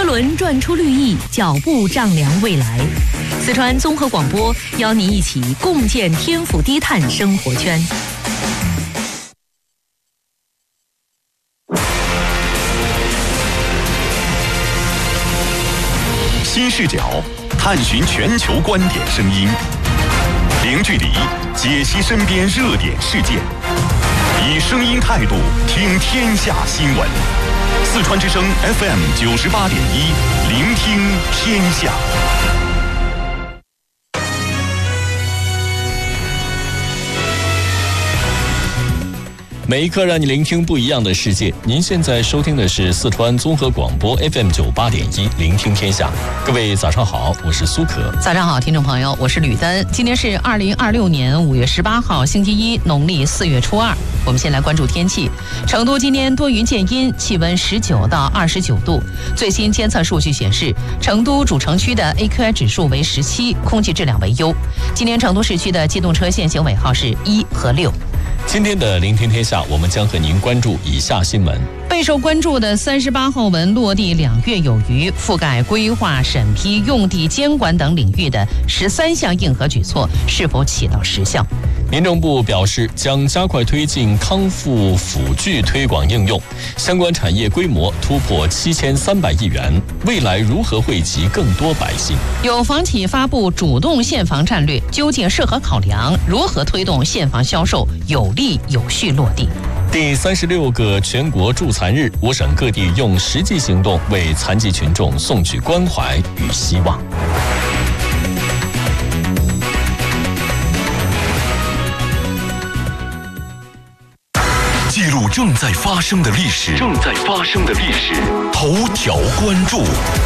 轮转出绿意，脚步丈量未来。四川综合广播邀您一起共建天府低碳生活圈。 新视角，探寻全球观点声音，零距离解析身边热点事件，以声音态度听天下新闻。四川之声 FM98.1，聆听天下。 每一刻让你聆听不一样的世界。您现在收听的是四川综合广播 FM98.1，聆听天下。各位早上好，我是苏可。 早上好，听众朋友，我是吕丹。今天是2026年5月18号，星期一，农历4月初2。我们先来关注天气。成都今天多云见阴，气温19到29度。最新监测数据显示，成都主城区的 AQI 指数为17，空气质量为优。今天成都市区的机动车限行尾号是1和6。 今天的聆听天下，我们将和您关注以下新闻。 备受关注的38号文落地2月有余，覆盖规划、审批、用地监管等领域的13项硬核举措是否起到实效？ 民政部表示，将加快推进康复辅具推广应用，相关产业规模突破7300亿元，未来如何惠及更多百姓？ 有房企发布主动限房战略，究竟是何考量？如何推动限房销售有力有序落地？ 第36个全国助残日，我省各地用实际行动为残疾群众送去关怀与希望。 记录正在发生的历史，头条关注。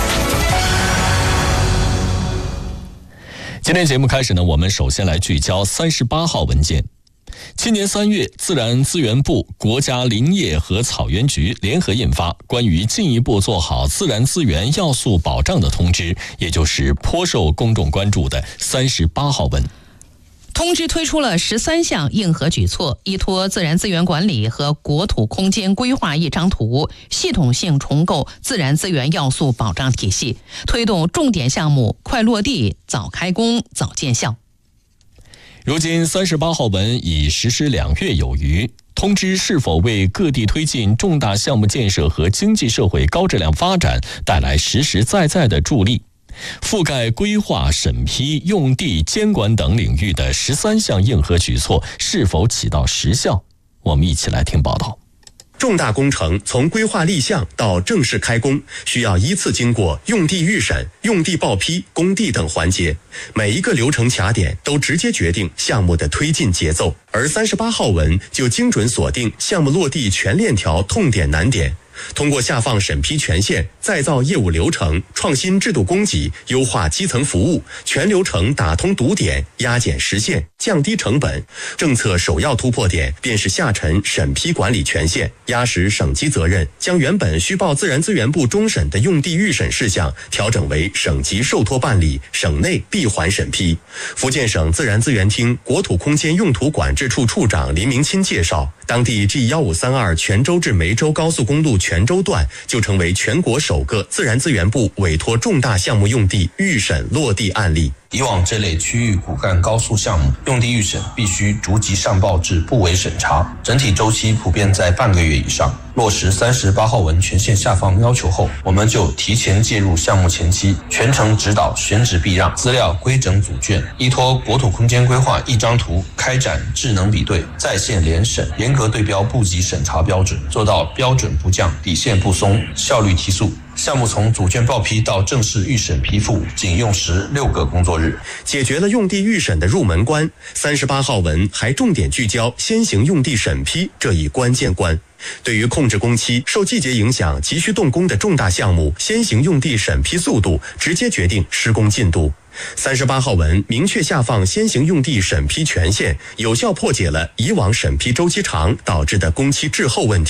今天节目开始呢，我们首先来聚焦38号文件。今年3月，自然资源部、国家林业和草原局联合印发关于进一步做好自然资源要素保障的通知，也就是颇受公众关注的38号文。 通知推出了13项硬核举措，依托自然资源管理和国土空间规划一张图，系统性重构自然资源要素保障体系，推动重点项目快落地、早开工、早见效。 如今38号文已实施2月有余，通知是否为各地推进重大项目建设和经济社会高质量发展带来实实在在的助力？覆盖规划、审批、用地监管等领域的13项硬核举措是否起到实效？我们一起来听报道。 重大工程从规划立项到正式开工，需要依次经过用地预审、用地报批、工地等环节，每一个流程卡点都直接决定项目的推进节奏。而38号文就精准锁定项目落地全链条痛点难点，通过下放审批权限、再造业务流程、创新制度供给、优化基层服务，全流程打通堵点，压减实现，降低成本。政策首要突破点便是下沉审批管理权限，压实省级责任，将原本需报自然资源部终审的用地预审事项调整为省级受托办理，省内闭环审批。福建省自然资源厅国土空间用途管制处处长林明钦介绍，当地 G1532 泉州至梅州高速公路泉州段就成为全国首个自然资源部委托重大项目用地预审落地案例。 以往这类区域骨干高速项目用地预审必须逐级上报至部委审查，整体周期普遍在半个月以上。落实38号文权限下放要求后，我们就提前介入项目前期，全程指导选址避让，资料规整组卷，依托国土空间规划一张图开展智能比对、在线联审，严格对标部级审查标准，做到标准不降、底线不松、效率提速。项目从组卷报批到正式预审批复仅用时6个工作日， 解决了用地预审的入门关。38号文还重点聚焦先行用地审批这一关键关。对于控制工期、受季节影响急需动工的重大项目，先行用地审批速度直接决定施工进度。38号文明确下放先行用地审批权限，有效破解了以往审批周期长导致的工期滞后问题。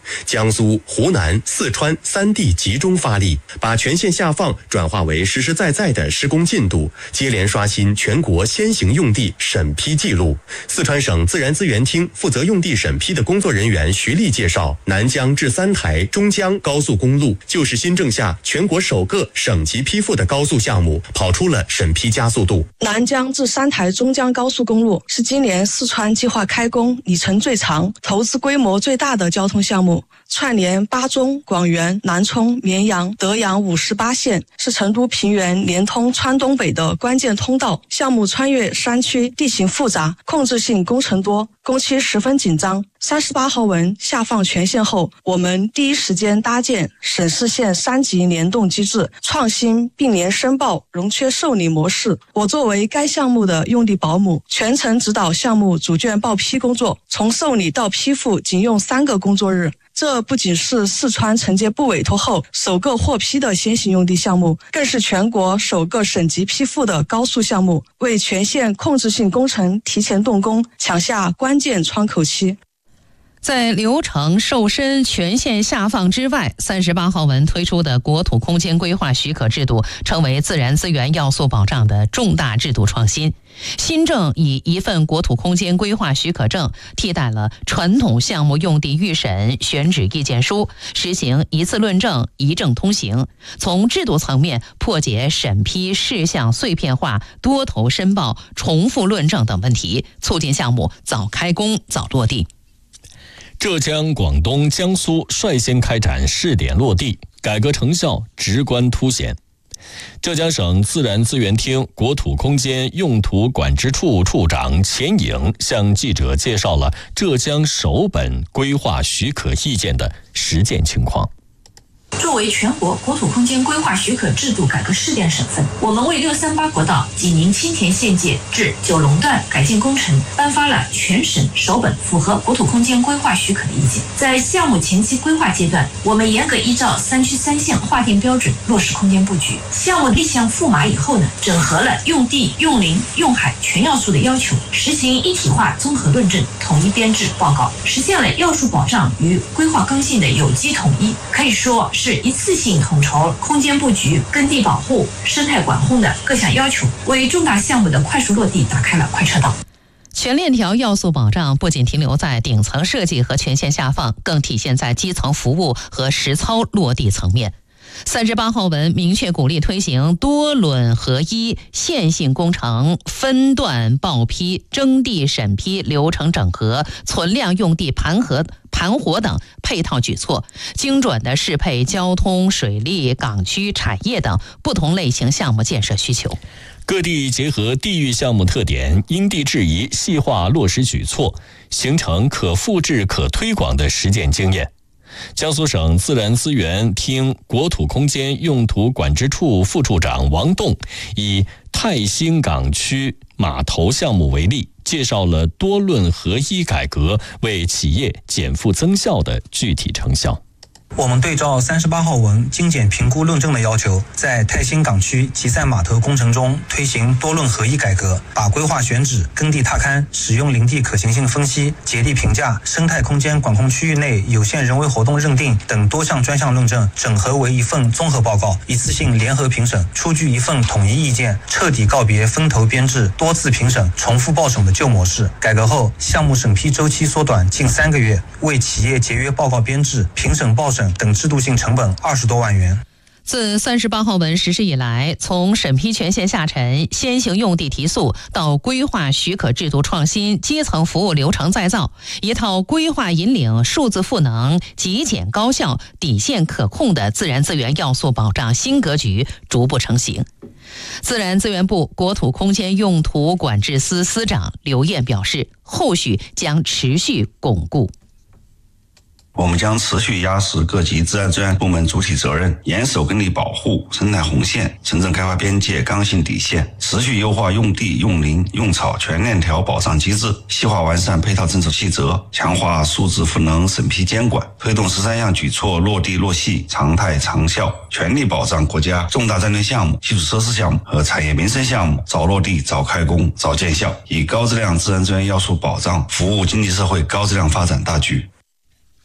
江苏、湖南、四川3地集中发力，把权限下放转化为实实在在的施工进度，接连刷新全国先行用地审批记录。四川省自然资源厅负责用地审批的工作人员徐丽介绍，南江至三台中江高速公路就是新政下全国首个省级批复的高速项目，跑出了审批加速度。 南江至三台中江高速公路是今年四川计划开工里程最长、投资规模最大的交通项目，串联巴中、广元、南充、绵阳、德阳58县，是成都平原连通川东北的关键通道。项目穿越山区，地形复杂，控制性工程多，工期十分紧张。38号文下放权限后，我们第一时间搭建省市县3级联动机制，创新并联申报、融缺受理模式。我作为该项目的用地保姆，全程指导项目主卷报批工作，从受理到批复仅用3个工作日。这不仅是四川承接部委托后首个获批的先行用地项目，更是全国首个省级批复的高速项目，为全县控制性工程提前动工抢下关键窗口期。 在流程瘦身权限下放之外，38号文推出的国土空间规划许可制度成为自然资源要素保障的重大制度创新。新政以一份国土空间规划许可证替代了传统项目用地预审选址意见书，实行一次论证、一证通行，从制度层面破解审批事项碎片化、多头申报、重复论证等问题，促进项目早开工、早落地。 浙江、广东、江苏率先开展试点落地，改革成效直观凸显。浙江省自然资源厅国土空间用途管制处处长钱颖向记者介绍了浙江首本规划许可意见的实践情况。 作为全国国土空间规划许可制度改革试点省份，我们为638国道济宁青田县界至九龙段改进工程颁发了全省首本符合国土空间规划许可的意见。在项目前期规划阶段，我们严格依照3区3县划定标准落实空间布局。项目立项驸马以后呢，整合了用地、用林、用海全要素的要求，实行一体化综合论证、统一编制报告，实现了要素保障与规划刚性的有机统一，可以说是一次性统筹空间布局、耕地保护、生态管控的各项要求，为重大项目的快速落地打开了快车道。 全链条要素保障不仅停留在顶层设计和权限下放，更体现在基层服务和实操落地层面。38号文明确鼓励推行多轮合一、线性工程分段报批、征地审批流程整合、存量用地盘活等配套举措，精准地适配交通、水利、港区、产业等不同类型项目建设需求。 各地结合地域项目特点，因地制宜细化落实举措，形成可复制、可推广的实践经验。江苏省自然资源厅国土空间用途管制处副处长王栋以泰兴港区码头项目为例，介绍了多论合一改革为企业减负增效的具体成效。 我们对照38号文精简评估论证的要求，在泰兴港区集散码头工程中推行多论合一改革，把规划选址、耕地踏勘、使用林地可行性分析、节地评价、生态空间管控区域内有限人为活动认定等多项专项论证整合为一份综合报告，一次性联合评审，出具一份统一意见，彻底告别分头编制、多次评审、重复报审的旧模式。改革后，项目审批周期缩短近3个月，为企业节约报告编制、评审报审等制度性成本20多万元。 自38号文实施以来，从审批权限下沉、先行用地提速到规划许可制度创新、基层服务流程再造，一套规划引领、数字赋能、极简高效、底线可控的自然资源要素保障新格局逐步成型。自然资源部国土空间用途管制司司长刘燕表示，后续将持续巩固。 我们将持续压实各级自然资源部门主体责任，严守耕地保护、生态红线、城镇开发边界刚性底线，持续优化用地、用林、用草全链条保障机制，细化完善配套政策细则，强化数字赋能审批监管，推动13项举措落地落细、常态长效，全力保障国家重大战略项目、基础设施项目和产业民生项目早落地、早开工、早见效，以高质量自然资源要素保障服务经济社会高质量发展大局。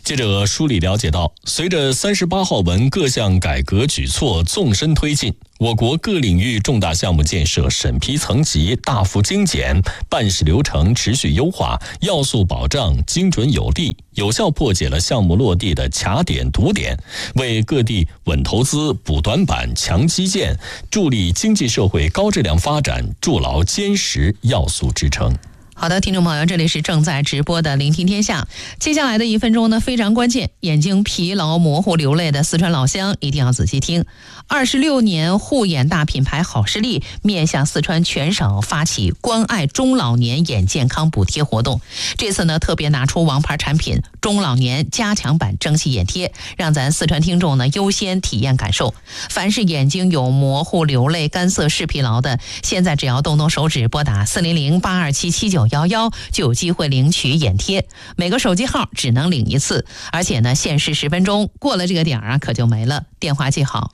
记者梳理了解到，随着38号文各项改革举措纵深推进，我国各领域重大项目建设审批层级大幅精简，办事流程持续优化，要素保障精准有力，有效破解了项目落地的卡点堵点，为各地稳投资、补短板、强基建，助力经济社会高质量发展筑牢坚实要素支撑。 好的，听众朋友，这里是正在直播的聆听天下。接下来的1分钟呢非常关键，眼睛疲劳模糊流泪的四川老乡一定要仔细听。26年护眼大品牌好视力面向四川全省发起关爱中老年眼健康补贴活动，这次呢特别拿出王牌产品中老年加强版蒸汽眼贴，让咱四川听众呢优先体验感受。凡是眼睛有模糊流泪、干涩视疲劳的，现在只要动动手指拨打400-827-7911就有机会领取眼贴，每个手机号只能领一次，而且呢限时10分钟，过了这个点啊可就没了。电话记好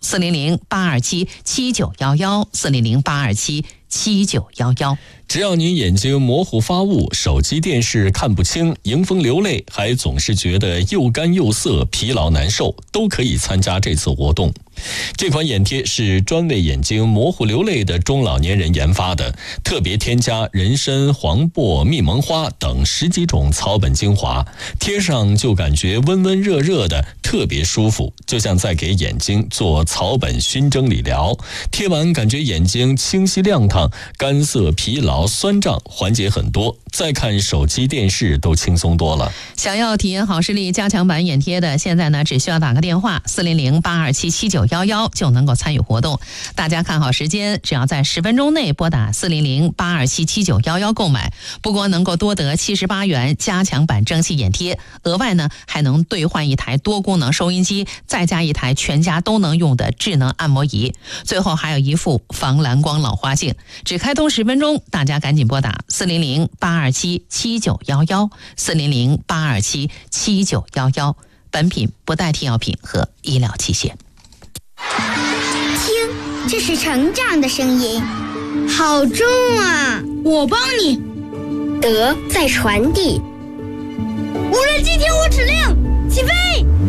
400-827-7911，400-827-7911。 只要您眼睛模糊发雾，手机电视看不清，迎风流泪，还总是觉得又干又涩，疲劳难受，都可以参加这次活动。这款眼贴是专为眼睛模糊流泪的中老年人研发的，特别添加人参、黄柏、蜜蒙花等10几种草本精华，贴上就感觉温温热热的，特别舒服，就像在给眼睛做草本熏蒸理疗。贴完感觉眼睛清晰亮堂，干涩、疲劳、酸胀缓解很多，再看手机电视都轻松多了。 想要体验好视力加强版眼贴的，现在呢只需要打个电话400-827-7911就能够参与活动。大家看好时间，只要在10分钟内拨打400-827-7911购买，不光能够多得78元加强版蒸汽眼贴，额外呢还能兑换一台多功能收音机，再加一台全家都能用的智能按摩仪，最后还有一副防蓝光老花镜。只开通10分钟，大家赶紧拨打400-827-7911 400-827-7911。本品不代替药品和医疗器械。 听，这是成长的声音，好重啊！我帮你。德在传递。无人机听我指令，起飞。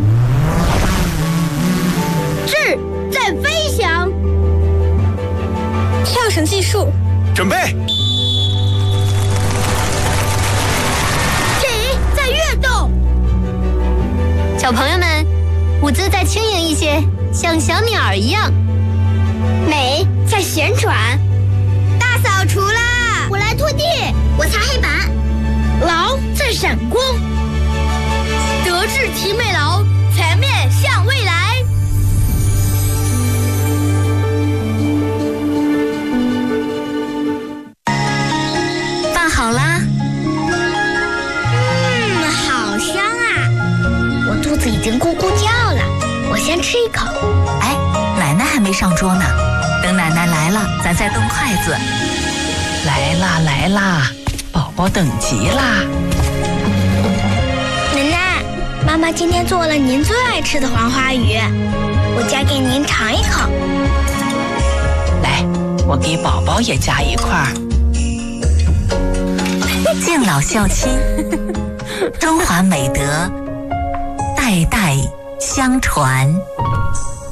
智在飞翔。跳绳技术， 准备。 体在跃动。小朋友们，舞姿再轻盈一些，像小鸟一样。美在旋转。大扫除啦！我来拖地，我擦黑板。劳在闪光。德智体美劳，全面向未来。饭好啦。好香啊！我肚子已经咕咕叫了，我先吃一口。 哎，奶奶还没上桌呢，等奶奶来了，咱再动筷子。 来啦来啦，宝宝等急啦！ 奶奶，妈妈今天做了您最爱吃的黄花鱼，我夹给您尝一口。 来，我给宝宝也夹一块儿。 敬老孝亲，中华美德代代相传。